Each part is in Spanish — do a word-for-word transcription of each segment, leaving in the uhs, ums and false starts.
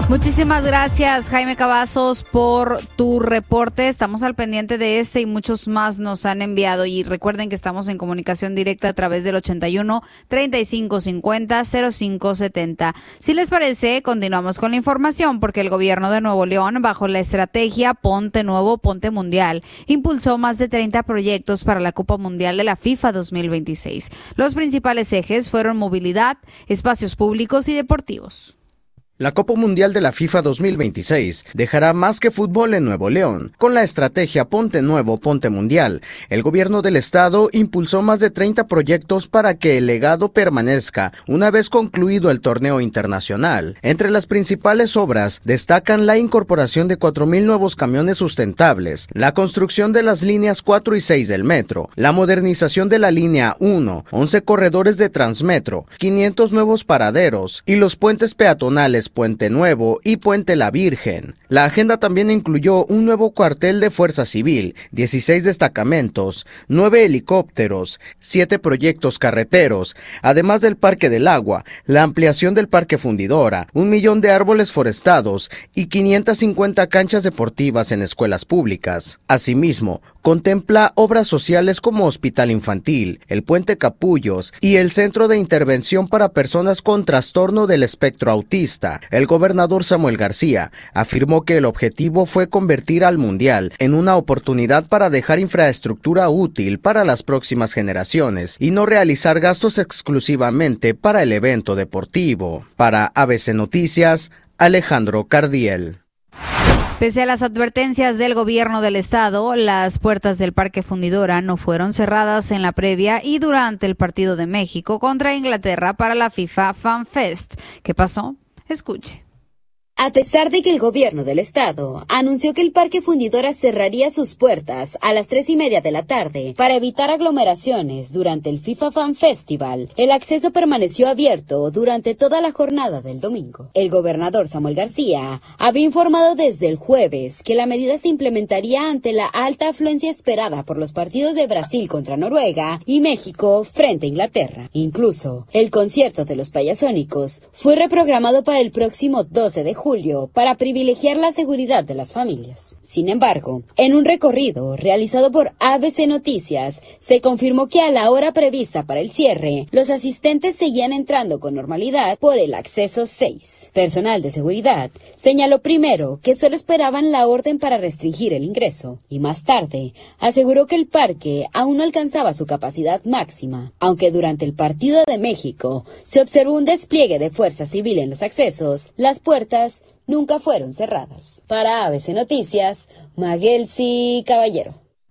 Muchísimas gracias, Jaime Cavazos, por tu reporte. Estamos al pendiente de ese y muchos más nos han enviado. Y recuerden que estamos en comunicación directa a través del ochenta y uno, treinta y cinco cincuenta, cero cinco setenta. Si les parece, continuamos con la información porque el gobierno de Nuevo León, bajo la estrategia Ponte Nuevo, Ponte Mundial, impulsó más de treinta proyectos para la Copa Mundial de la FIFA dos mil veintiséis. Los principales ejes fueron movilidad, espacios públicos y deportivos. La Copa Mundial de la FIFA dos mil veintiséis dejará más que fútbol en Nuevo León. Con la estrategia Ponte Nuevo, Ponte Mundial, el gobierno del estado impulsó más de treinta proyectos para que el legado permanezca una vez concluido el torneo internacional. Entre las principales obras destacan la incorporación de cuatro mil nuevos camiones sustentables, la construcción de las líneas cuatro y seis del metro, la modernización de la línea uno, once corredores de Transmetro, quinientos nuevos paraderos y los puentes peatonales Puente Nuevo y Puente La Virgen. La agenda también incluyó un nuevo cuartel de Fuerza Civil, dieciséis destacamentos, nueve helicópteros, siete proyectos carreteros, además del Parque del Agua, la ampliación del Parque Fundidora, un millón de árboles forestados y quinientas cincuenta canchas deportivas en escuelas públicas. Asimismo, contempla obras sociales como Hospital Infantil, el Puente Capullos y el Centro de Intervención para Personas con Trastorno del Espectro Autista. El gobernador Samuel García afirmó que el objetivo fue convertir al Mundial en una oportunidad para dejar infraestructura útil para las próximas generaciones y no realizar gastos exclusivamente para el evento deportivo. Para A B C Noticias, Alejandro Cardiel. Pese a las advertencias del gobierno del estado, las puertas del Parque Fundidora no fueron cerradas en la previa y durante el partido de México contra Inglaterra para la FIFA Fan Fest. ¿Qué pasó? Escuche. A pesar de que el gobierno del estado anunció que el Parque Fundidora cerraría sus puertas a las tres y media de la tarde para evitar aglomeraciones durante el FIFA Fan Festival, el acceso permaneció abierto durante toda la jornada del domingo. El gobernador Samuel García había informado desde el jueves que la medida se implementaría ante la alta afluencia esperada por los partidos de Brasil contra Noruega y México frente a Inglaterra. Incluso, el concierto de los Payasónicos fue reprogramado para el próximo doce de julio. Julio para privilegiar la seguridad de las familias. Sin embargo, en un recorrido realizado por A B C Noticias, se confirmó que a la hora prevista para el cierre, los asistentes seguían entrando con normalidad por el acceso seis. Personal de seguridad señaló primero que solo esperaban la orden para restringir el ingreso y más tarde aseguró que el parque aún no alcanzaba su capacidad máxima, aunque durante el partido de México se observó un despliegue de fuerza civil en los accesos, las puertas nunca fueron cerradas. Para A B C Noticias, Maguelsi Caballero.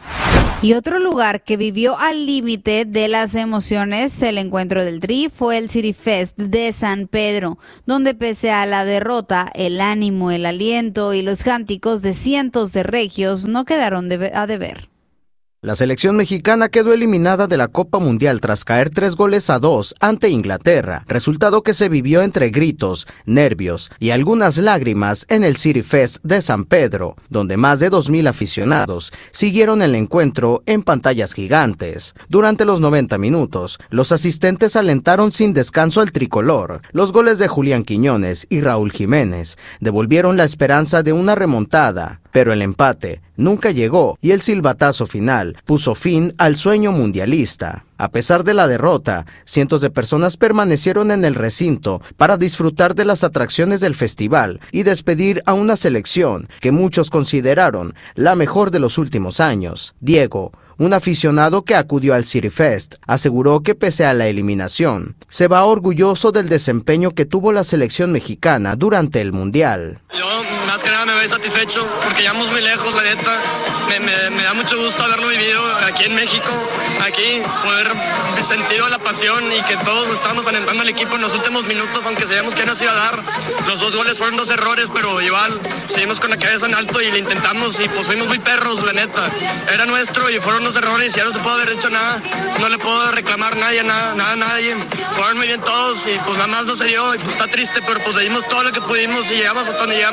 Y otro lugar que vivió al límite de las emociones el encuentro del Tri fue el City Fest de San Pedro, donde pese a la derrota, el ánimo, el aliento y los cánticos de cientos de regios no quedaron de a deber. La selección mexicana quedó eliminada de la Copa Mundial tras caer tres goles a dos ante Inglaterra, resultado que se vivió entre gritos, nervios y algunas lágrimas en el City Fest de San Pedro, donde más de dos mil aficionados siguieron el encuentro en pantallas gigantes. Durante los noventa minutos, los asistentes alentaron sin descanso al tricolor. Los goles de Julián Quiñones y Raúl Jiménez devolvieron la esperanza de una remontada, pero el empate nunca llegó y el silbatazo final puso fin al sueño mundialista. A pesar de la derrota, cientos de personas permanecieron en el recinto para disfrutar de las atracciones del festival y despedir a una selección que muchos consideraron la mejor de los últimos años. Diego, un aficionado que acudió al City Fest, aseguró que pese a la eliminación, se va orgulloso del desempeño que tuvo la selección mexicana durante el Mundial. Yo más que nada me voy satisfecho porque llegamos muy lejos, la neta. Me, me, me da mucho gusto haberlo vivido aquí en México, aquí, poder sentir la pasión y que todos estamos alentando al equipo en los últimos minutos, aunque sabíamos que no se iba a dar. Los dos goles fueron dos errores, pero igual seguimos con la cabeza en alto y le intentamos y pues fuimos muy perros, la neta. Era nuestro y fueron los errores y ya no se puede haber hecho nada, no le puedo reclamar a nadie, nada, nada, nadie. Fueron muy bien todos y pues nada más no se dio y pues está triste, pero pues dimos todo lo que pudimos y llegamos hasta donde llegamos y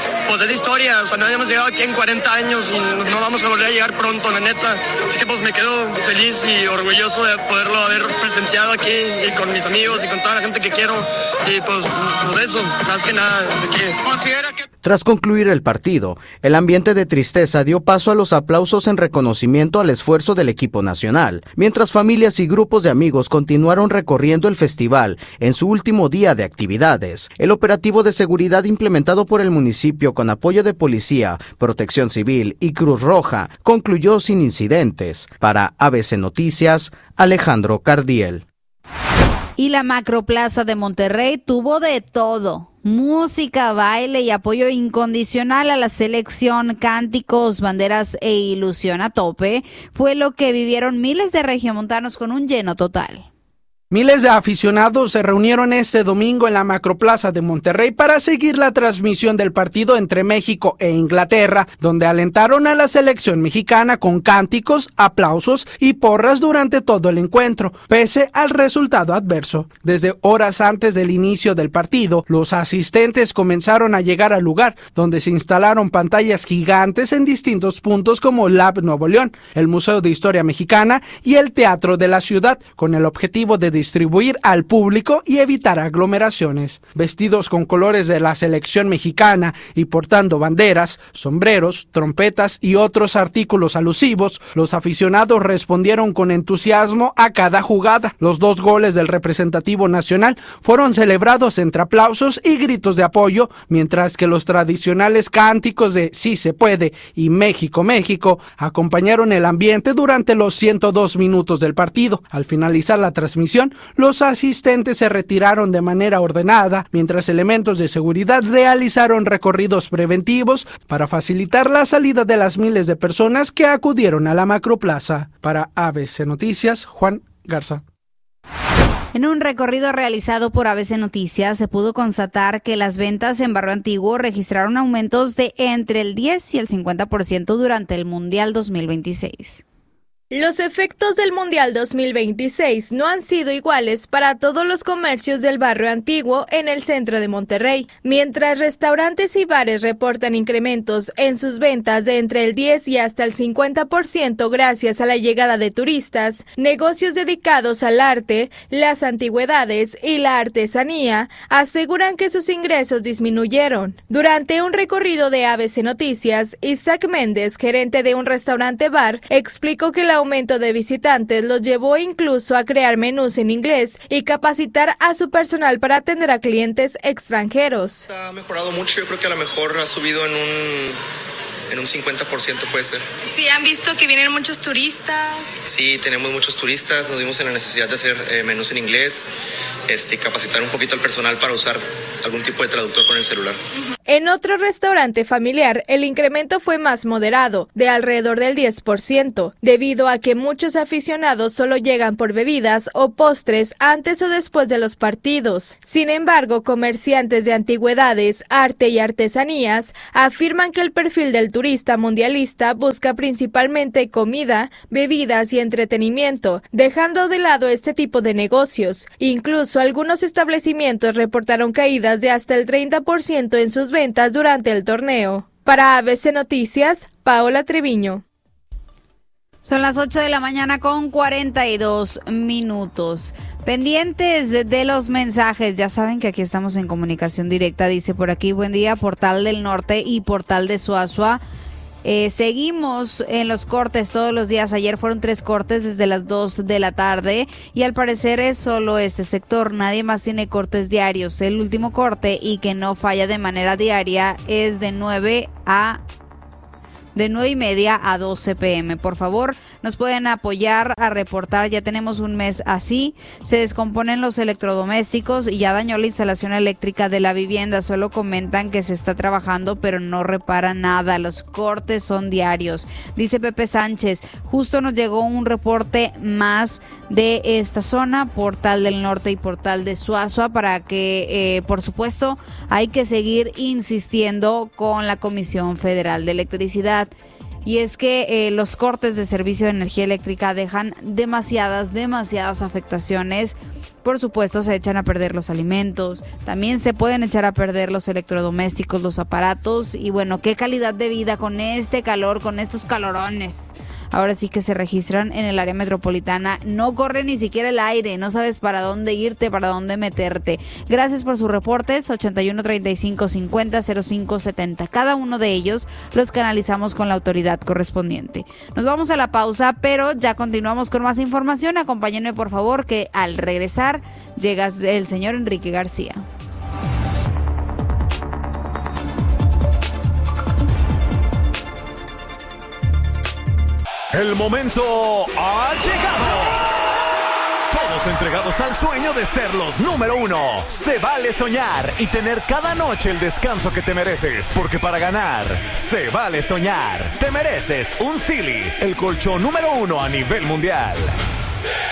pues es historia, o sea, no habíamos llegado aquí en cuarenta años y no vamos a volver a llegar pronto, la neta. Así que pues me quedo feliz y orgulloso de poderlo haber presenciado aquí y con mis amigos y con toda la gente que quiero. Y pues, pues eso, más que nada, de que considera que... Tras concluir el partido, el ambiente de tristeza dio paso a los aplausos en reconocimiento al esfuerzo del equipo nacional, mientras familias y grupos de amigos continuaron recorriendo el festival en su último día de actividades. El operativo de seguridad implementado por el municipio con apoyo de policía, Protección Civil y Cruz Roja concluyó sin incidentes. Para A B C Noticias, Alejandro Cardiel. Y la Macroplaza de Monterrey tuvo de todo: música, baile y apoyo incondicional a la selección, cánticos, banderas e ilusión a tope. Fue lo que vivieron miles de regiomontanos con un lleno total. Miles de aficionados se reunieron este domingo en la Macroplaza de Monterrey para seguir la transmisión del partido entre México e Inglaterra, donde alentaron a la selección mexicana con cánticos, aplausos y porras durante todo el encuentro, pese al resultado adverso. Desde horas antes del inicio del partido, los asistentes comenzaron a llegar al lugar, donde se instalaron pantallas gigantes en distintos puntos como Lab Nuevo León, el Museo de Historia Mexicana y el Teatro de la Ciudad, con el objetivo de distribuir al público y evitar aglomeraciones. Vestidos con colores de la selección mexicana y portando banderas, sombreros, trompetas y otros artículos alusivos, los aficionados respondieron con entusiasmo a cada jugada. Los dos goles del representativo nacional fueron celebrados entre aplausos y gritos de apoyo, mientras que los tradicionales cánticos de Sí se puede y México, México acompañaron el ambiente durante los ciento dos minutos del partido. Al finalizar la transmisión, los asistentes se retiraron de manera ordenada, mientras elementos de seguridad realizaron recorridos preventivos para facilitar la salida de las miles de personas que acudieron a la Macroplaza. Para A B C Noticias, Juan Garza. En un recorrido realizado por A B C Noticias, se pudo constatar que las ventas en Barrio Antiguo registraron aumentos de entre el diez y el cincuenta por ciento durante el Mundial dos mil veintiséis. Los efectos del Mundial dos mil veintiséis no han sido iguales para todos los comercios del Barrio Antiguo en el centro de Monterrey. Mientras restaurantes y bares reportan incrementos en sus ventas de entre el diez y hasta el cincuenta por ciento gracias a la llegada de turistas, negocios dedicados al arte, las antigüedades y la artesanía aseguran que sus ingresos disminuyeron. Durante un recorrido de A B C Noticias, Isaac Méndez, gerente de un restaurante bar, explicó que la aumento de visitantes los llevó incluso a crear menús en inglés y capacitar a su personal para atender a clientes extranjeros. Ha mejorado mucho, yo creo que a lo mejor ha subido en un, en un cincuenta por ciento puede ser. Sí, han visto que vienen muchos turistas. Sí, tenemos muchos turistas, nos vimos en la necesidad de hacer eh, menús en inglés, este, capacitar un poquito al personal para usar algún tipo de traductor con el celular. En otro restaurante familiar, el incremento fue más moderado, de alrededor del diez por ciento, debido a que muchos aficionados solo llegan por bebidas o postres antes o después de los partidos. Sin embargo, comerciantes de antigüedades, arte y artesanías afirman que el perfil del turista mundialista busca principalmente comida, bebidas y entretenimiento, dejando de lado este tipo de negocios. Incluso algunos establecimientos reportaron caídas de hasta el treinta por ciento en sus ventas durante el torneo. Para A B C Noticias, Paola Treviño. Son las ocho de la mañana con cuarenta y dos minutos. Pendientes de, de los mensajes, ya saben que aquí estamos en comunicación directa. Dice por aquí, buen día, Portal del Norte y Portal de Suazua. Eh, seguimos en los cortes todos los días. Ayer fueron tres cortes desde las dos de la tarde y al parecer es solo este sector. Nadie más tiene cortes diarios. El último corte y que no falla de manera diaria es de nueve a de nueve y media a doce pm. Por favor, nos pueden apoyar a reportar. Ya tenemos un mes así. Se descomponen los electrodomésticos y ya dañó la instalación eléctrica de la vivienda. Solo comentan que se está trabajando, pero no reparan nada. Los cortes son diarios. Dice Pepe Sánchez, justo nos llegó un reporte más de esta zona, Portal del Norte y Portal de Suazua, para que, eh, por supuesto, hay que seguir insistiendo con la Comisión Federal de Electricidad. y es que eh, los cortes de servicio de energía eléctrica dejan demasiadas, demasiadas afectaciones. Por supuesto, se echan a perder los alimentos, también se pueden echar a perder los electrodomésticos, los aparatos, y bueno, qué calidad de vida con este calor, con estos calorones. Ahora sí que se registran en el área metropolitana, no corre ni siquiera el aire, no sabes para dónde irte, para dónde meterte. Gracias por sus reportes, ochenta y uno, treinta y cinco, cincuenta, cero cinco setenta. Cada uno de ellos los canalizamos con la autoridad correspondiente. Nos vamos a la pausa, pero ya continuamos con más información. Acompáñenme por favor, que al regresar llega el señor Enrique García. El momento ha llegado. Todos entregados al sueño de ser los número uno. Se vale soñar y tener cada noche el descanso que te mereces. Porque para ganar, se vale soñar. Te mereces un Silly, el colchón número uno a nivel mundial.